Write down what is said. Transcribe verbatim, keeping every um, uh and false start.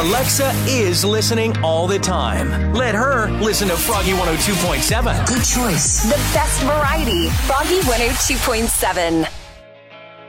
Alexa is listening all the time. Let her listen to Froggy one oh two point seven. Good choice. The best variety. Froggy one oh two point seven.